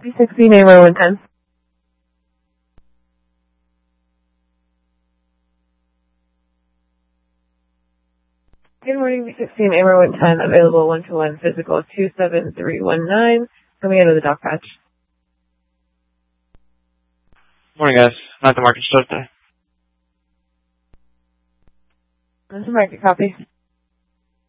316 AMO 110. Good morning, 316 AMO 110, available 121 physical 27319, coming into the dock patch. Morning, guys. Not the market store today. This is market copy.